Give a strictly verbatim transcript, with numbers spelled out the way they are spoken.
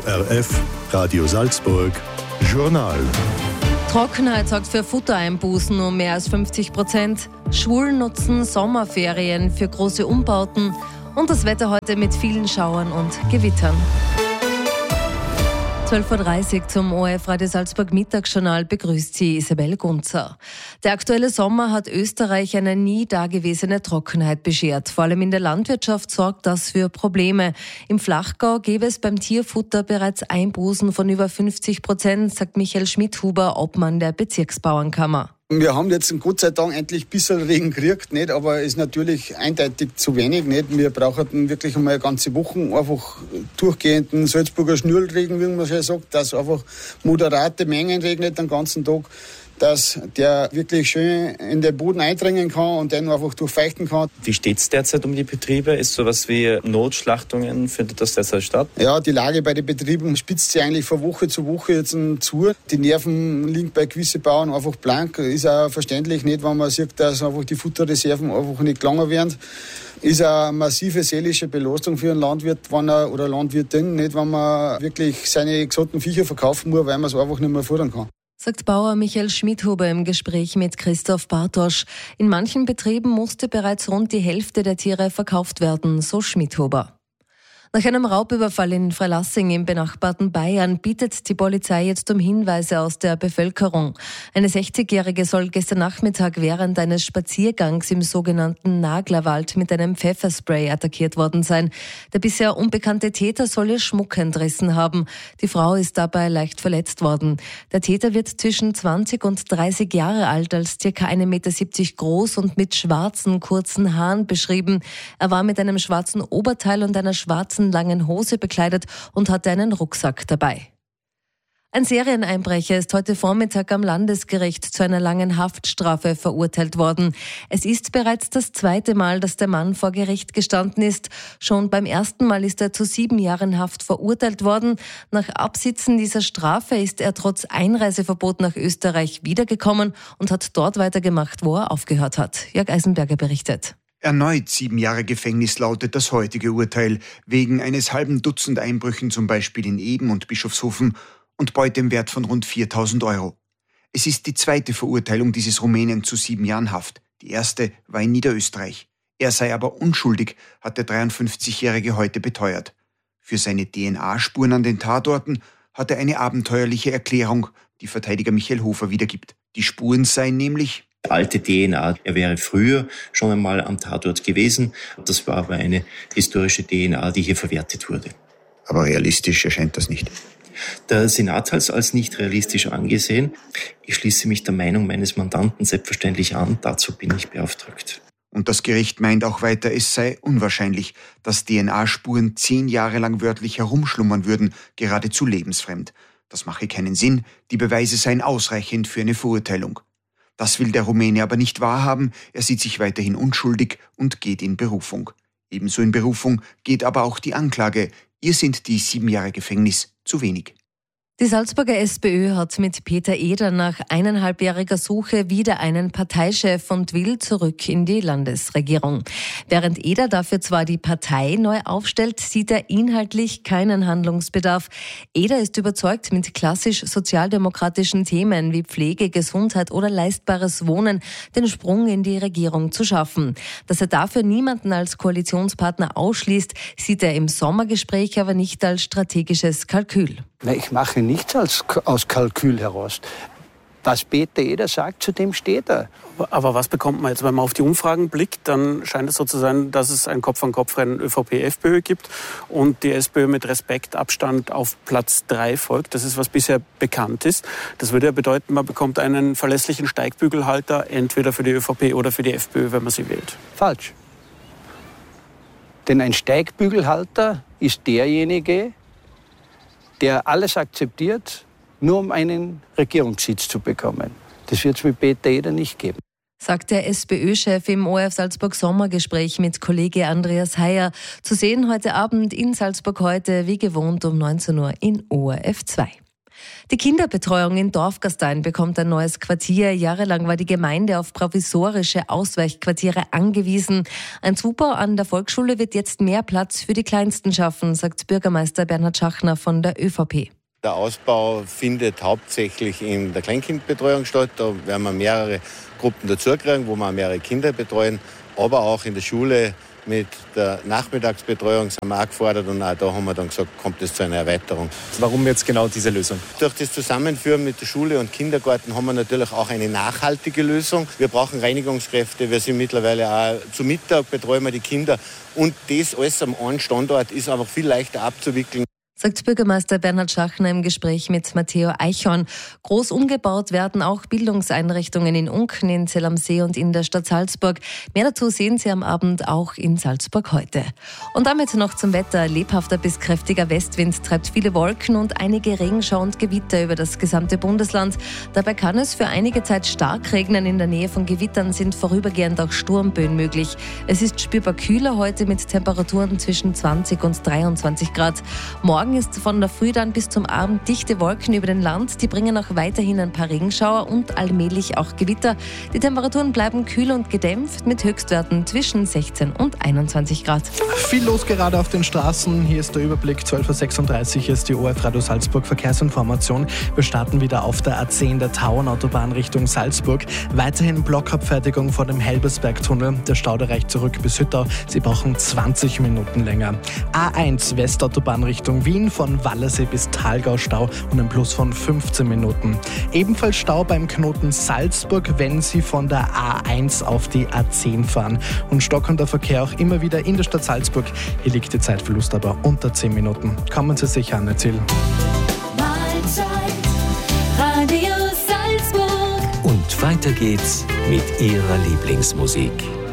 R F, Radio Salzburg, Journal. Trockenheit sorgt für Futtereinbußen um mehr als fünfzig Prozent. Schulen nutzen Sommerferien für große Umbauten. Und das Wetter heute mit vielen Schauern und Gewittern. zwölf Uhr dreißig zum O R F Radio Salzburg Mittagsjournal begrüßt Sie Isabel Gunzer. Der aktuelle Sommer hat Österreich eine nie dagewesene Trockenheit beschert. Vor allem in der Landwirtschaft sorgt das für Probleme. Im Flachgau gäbe es beim Tierfutter bereits Einbußen von über fünfzig Prozent, sagt Michael Schmidhuber, Obmann der Bezirksbauernkammer. Wir haben jetzt Gott sei Dank endlich ein bisschen Regen gekriegt, nicht? Aber es ist natürlich eindeutig zu wenig. Nicht? Wir brauchen wirklich einmal eine ganze Woche einfach durchgehenden Salzburger Schnürlregen, wie man schon sagt, dass einfach moderate Mengen regnet den ganzen Tag, dass der wirklich schön in den Boden eindringen kann und den einfach durchfeuchten kann. Wie steht es derzeit um die Betriebe? Ist sowas wie Notschlachtungen, findet das derzeit statt? Ja, die Lage bei den Betrieben spitzt sich eigentlich von Woche zu Woche jetzt zu. Die Nerven liegen bei gewissen Bauern einfach blank. Ist auch verständlich nicht, wenn man sieht, dass einfach die Futterreserven einfach nicht gelangen werden. Ist eine massive seelische Belastung für einen Landwirt wenn er, oder Landwirtin, nicht, wenn man wirklich seine gesunden Viecher verkaufen muss, weil man es einfach nicht mehr futtern kann. Sagt Bauer Michael Schmidhuber im Gespräch mit Christoph Bartosch. In manchen Betrieben musste bereits rund die Hälfte der Tiere verkauft werden, so Schmidhuber. Nach einem Raubüberfall in Freilassing im benachbarten Bayern bittet die Polizei jetzt um Hinweise aus der Bevölkerung. Eine sechzigjährige soll gestern Nachmittag während eines Spaziergangs im sogenannten Naglerwald mit einem Pfefferspray attackiert worden sein. Der bisher unbekannte Täter soll ihr Schmuck entrissen haben. Die Frau ist dabei leicht verletzt worden. Der Täter wird zwischen zwanzig und dreißig Jahre alt, als ca. eins Komma siebzig Meter groß und mit schwarzen, kurzen Haaren beschrieben. Er war mit einem schwarzen Oberteil und einer schwarzen langen Hose bekleidet und hatte einen Rucksack dabei. Ein Serieneinbrecher ist heute Vormittag am Landesgericht zu einer langen Haftstrafe verurteilt worden. Es ist bereits das zweite Mal, dass der Mann vor Gericht gestanden ist. Schon beim ersten Mal ist er zu sieben Jahren Haft verurteilt worden. Nach Absitzen dieser Strafe ist er trotz Einreiseverbot nach Österreich wiedergekommen und hat dort weitergemacht, wo er aufgehört hat. Jörg Eisenberger berichtet. Erneut sieben Jahre Gefängnis lautet das heutige Urteil, wegen eines halben Dutzend Einbrüchen zum Beispiel in Eben und Bischofshofen und Beute im Wert von rund viertausend Euro. Es ist die zweite Verurteilung dieses Rumänen zu sieben Jahren Haft. Die erste war in Niederösterreich. Er sei aber unschuldig, hat der dreiundfünfzigjährige heute beteuert. Für seine D N A-Spuren an den Tatorten hat er eine abenteuerliche Erklärung, die Verteidiger Michael Hofer wiedergibt. Die Spuren seien nämlich alte D N A. Er wäre früher schon einmal am Tatort gewesen. Das war aber eine historische D N A, die hier verwertet wurde. Aber realistisch erscheint das nicht. Der Senat hat es als nicht realistisch angesehen. Ich schließe mich der Meinung meines Mandanten selbstverständlich an. Dazu bin ich beauftragt. Und das Gericht meint auch weiter, es sei unwahrscheinlich, dass D N A-Spuren zehn Jahre lang wörtlich herumschlummern würden, geradezu lebensfremd. Das mache keinen Sinn. Die Beweise seien ausreichend für eine Verurteilung. Das will der Rumäne aber nicht wahrhaben, er sieht sich weiterhin unschuldig und geht in Berufung. Ebenso in Berufung geht aber auch die Anklage. Ihr sind die sieben Jahre Gefängnis zu wenig. Die Salzburger SPÖ hat mit Peter Eder nach eineinhalbjähriger Suche wieder einen Parteichef und will zurück in die Landesregierung. Während Eder dafür zwar die Partei neu aufstellt, sieht er inhaltlich keinen Handlungsbedarf. Eder ist überzeugt, mit klassisch sozialdemokratischen Themen wie Pflege, Gesundheit oder leistbares Wohnen den Sprung in die Regierung zu schaffen. Dass er dafür niemanden als Koalitionspartner ausschließt, sieht er im Sommergespräch aber nicht als strategisches Kalkül. Ich mache nichts als, aus Kalkül heraus. Was Peter Eder sagt, zu dem steht er. Aber was bekommt man jetzt? Wenn man auf die Umfragen blickt, dann scheint es so zu sein, dass es ein Kopf-an-Kopf-Rennen ÖVP-FPÖ gibt und die SPÖ mit Respektabstand auf Platz drei folgt. Das ist, was bisher bekannt ist. Das würde ja bedeuten, man bekommt einen verlässlichen Steigbügelhalter, entweder für die ÖVP oder für die FPÖ, wenn man sie wählt. Falsch. Denn ein Steigbügelhalter ist derjenige, der alles akzeptiert, nur um einen Regierungssitz zu bekommen. Das wird es mit Peter Eder nicht geben. Sagt der SPÖ-Chef im O R F Salzburg Sommergespräch mit Kollege Andreas Heyer. Zu sehen heute Abend in Salzburg heute, wie gewohnt um neunzehn Uhr in O R F zwei. Die Kinderbetreuung in Dorfgastein bekommt ein neues Quartier. Jahrelang war die Gemeinde auf provisorische Ausweichquartiere angewiesen. Ein Zubau an der Volksschule wird jetzt mehr Platz für die Kleinsten schaffen, sagt Bürgermeister Bernhard Schachner von der ÖVP. Der Ausbau findet hauptsächlich in der Kleinkindbetreuung statt. Da werden wir mehrere Gruppen dazukriegen, wo wir mehrere Kinder betreuen. Aber auch in der Schule mit der Nachmittagsbetreuung sind wir auch gefordert und auch da haben wir dann gesagt, kommt es zu einer Erweiterung. Warum jetzt genau diese Lösung? Durch das Zusammenführen mit der Schule und Kindergarten haben wir natürlich auch eine nachhaltige Lösung. Wir brauchen Reinigungskräfte, wir sind mittlerweile auch zu Mittag betreuen wir die Kinder und das alles am einen Standort ist einfach viel leichter abzuwickeln. Sagt Bürgermeister Bernhard Schachner im Gespräch mit Matteo Eichhorn. Groß umgebaut werden auch Bildungseinrichtungen in Unken, in Zell am See und in der Stadt Salzburg. Mehr dazu sehen Sie am Abend auch in Salzburg heute. Und damit noch zum Wetter. Lebhafter bis kräftiger Westwind treibt viele Wolken und einige Regenschauer und Gewitter über das gesamte Bundesland. Dabei kann es für einige Zeit stark regnen. In der Nähe von Gewittern sind vorübergehend auch Sturmböen möglich. Es ist spürbar kühler heute mit Temperaturen zwischen zwanzig und dreiundzwanzig Grad. Morgen ist von der Früh dann bis zum Abend dichte Wolken über den Land. Die bringen auch weiterhin ein paar Regenschauer und allmählich auch Gewitter. Die Temperaturen bleiben kühl und gedämpft mit Höchstwerten zwischen sechzehn und einundzwanzig Grad. Viel los gerade auf den Straßen. Hier ist der Überblick. zwölf Uhr sechsunddreißig ist die O F Radio Salzburg Verkehrsinformation. Wir starten wieder auf der A zehn der Tauernautobahn Richtung Salzburg. Weiterhin Blockabfertigung vor dem Helbersbergtunnel. Der Stau reicht zurück bis Hüttau. Sie brauchen zwanzig Minuten länger. A eins Westautobahn Richtung Wien. Von Wallersee bis Thalgau Stau und ein Plus von fünfzehn Minuten. Ebenfalls Stau beim Knoten Salzburg, wenn Sie von der A eins auf die A zehn fahren. Und stockender Verkehr auch immer wieder in der Stadt Salzburg. Hier liegt die Zeitverlust aber unter zehn Minuten. Kommen Sie sicher an, Ziel. Radio Salzburg. Und weiter geht's mit Ihrer Lieblingsmusik.